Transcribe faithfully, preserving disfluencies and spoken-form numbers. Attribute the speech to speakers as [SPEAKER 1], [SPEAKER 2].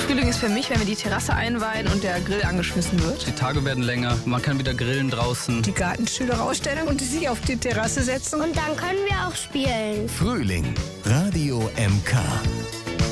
[SPEAKER 1] Frühling ist für mich, wenn wir die Terrasse einweihen und der Grill angeschmissen wird.
[SPEAKER 2] Die Tage werden länger, man kann wieder grillen draußen.
[SPEAKER 3] Die Gartenstühle rausstellen und sich auf die Terrasse setzen.
[SPEAKER 4] Und dann können wir auch spielen.
[SPEAKER 5] Frühling, Radio M K.